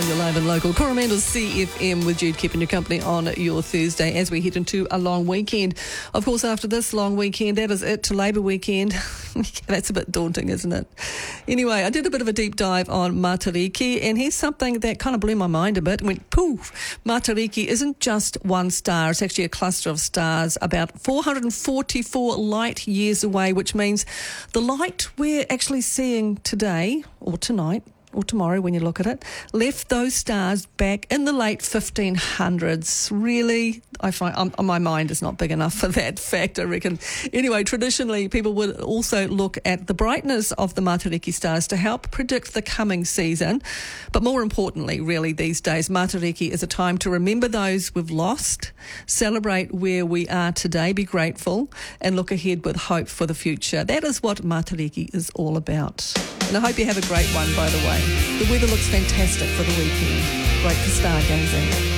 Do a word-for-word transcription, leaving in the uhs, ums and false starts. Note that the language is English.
your live and local Coromandel's C F M with Jude keeping your company on your Thursday as we head into a long weekend. Of course, after this long weekend, that is it to Labour weekend. That's a bit daunting, isn't it? Anyway, I did a bit of a deep dive on Matariki, and here's something that kind of blew my mind a bit. I went, poof, Matariki isn't just one star. It's actually a cluster of stars about four hundred forty-four light years away, which means the light we're actually seeing today or tonight or tomorrow when you look at it, left those stars back in the late fifteen hundreds. Really, I find um, my mind is not big enough for that fact, I reckon. Anyway, traditionally, people would also look at the brightness of the Matariki stars to help predict the coming season. But more importantly, really, these days, Matariki is a time to remember those we've lost, celebrate where we are today, be grateful, and look ahead with hope for the future. That is what Matariki is all about. And I hope you have a great one, by the way. The weather looks fantastic for the weekend. Great for stargazing.